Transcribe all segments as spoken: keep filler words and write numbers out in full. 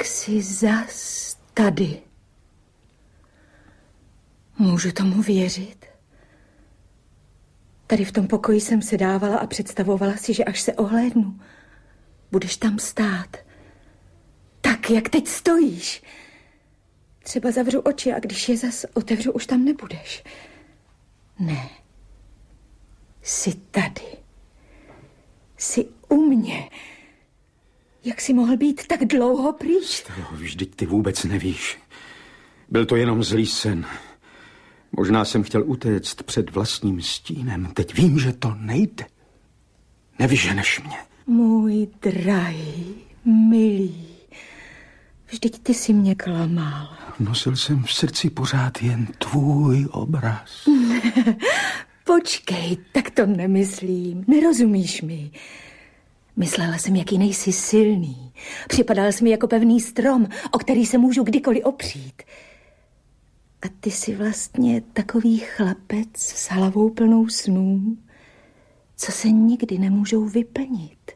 Tak jsi zas tady. Můžu tomu věřit? Tady v tom pokoji jsem se dávala a představovala si, že až se ohlédnu, budeš tam stát. Tak, jak teď stojíš. Třeba zavřu oči a když je zas otevřu, už tam nebudeš. Ne. Jsi tady. Jsi u mě. Jak jsi mohl být tak dlouho pryč? Stelo, vždyť ty vůbec nevíš. Byl to jenom zlý sen. Možná jsem chtěl utéct před vlastním stínem. Teď vím, že to nejde. Nevyženeš mě. Můj drahý, milý. Vždyť ty jsi mě klamal. Nosil jsem v srdci pořád jen tvůj obraz. Počkej, tak to nemyslím. Nerozumíš mi. Myslela jsem, jaký nejsi silný. Připadal jsi mi jako pevný strom, o který se můžu kdykoliv opřít. A ty jsi vlastně takový chlapec s hlavou plnou snů, co se nikdy nemůžou vyplnit.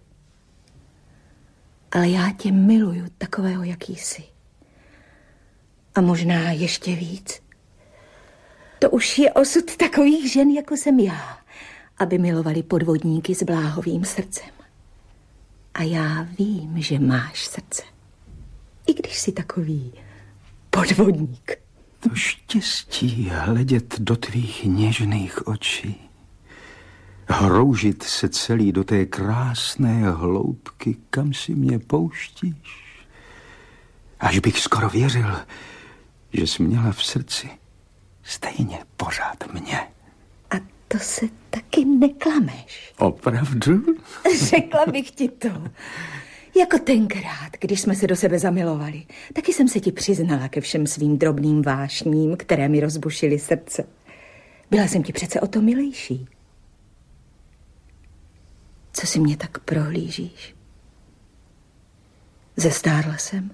Ale já tě miluju takového, jaký jsi. A možná ještě víc. To už je osud takových žen, jako jsem já, aby milovali podvodníky s bláhovým srdcem. A já vím, že máš srdce. I když jsi takový podvodník. To štěstí hledět do tvých něžných očí. Hroužit se celý do té krásné hloubky, kam si mě pouštíš. Až bych skoro věřil, že jsi měla v srdci stejně pořád mě. A to se taky neklameš. Opravdu? Řekla bych ti to. Jako tenkrát, když jsme se do sebe zamilovali, taky jsem se ti přiznala ke všem svým drobným vášním, které mi rozbušily srdce. Byla jsem ti přece o to milejší. Co si mě tak prohlížíš? Zestárla jsem.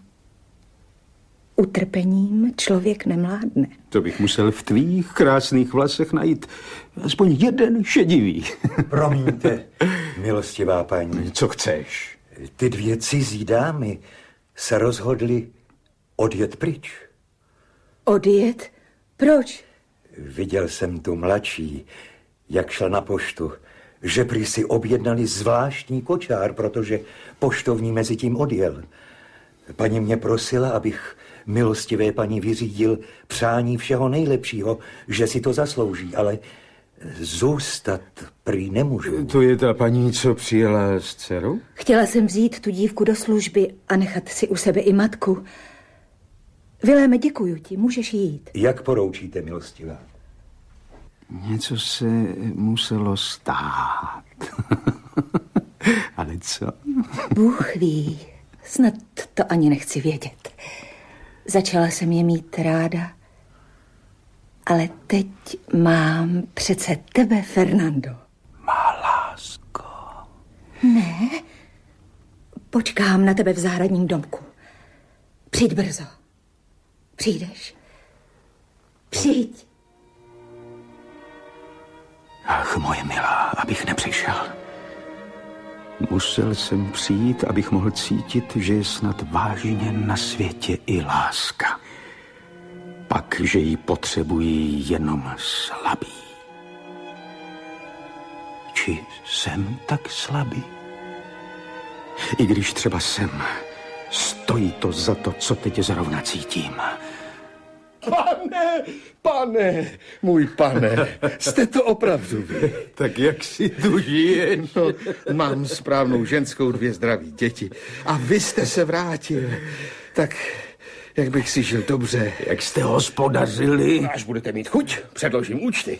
Utrpením člověk nemládne. To bych musel v tvých krásných vlasech najít aspoň jeden šedivý. Promiňte, milostivá paní. Co chceš? Ty dvě cizí dámy se rozhodly odjet pryč. Odjet? Proč? Viděl jsem tu mladší, jak šel na poštu, že prý si objednali zvláštní kočár, protože poštovní mezi tím odjel. Paní mě prosila, abych milostivé paní vyřídil přání všeho nejlepšího, že si to zaslouží, ale zůstat prý nemůžu. To je ta paní, co přijela s dcerou? Chtěla jsem vzít tu dívku do služby a nechat si u sebe i matku. Viléme, děkuju ti, můžeš jít. Jak poroučíte, milostivá? Něco se muselo stát. Ale co? Bůh ví, snad to ani nechci vědět. Začala jsem je mít ráda, ale teď mám přece tebe, Fernando. Má lásko. Ne, počkám na tebe v zahradním domku. Přijď brzo. Přijdeš? Přijď. Ach, moje milá, abych nepřišel. Musel jsem přijít, abych mohl cítit, že je snad vážně na světě i láska. Pak, že ji potřebují jenom slabí. Či jsem tak slabý? I když třeba jsem, stojí to za to, co teď zrovna cítím. Pane, pane, můj pane, jste to opravdu vy. Tak jak si tu žiješ? No, mám správnou ženskou, dvě zdraví děti. A vy jste se vrátil. Tak jak bych si žil dobře. Jak jste hospodařili? Až budete mít chuť, předložím účty.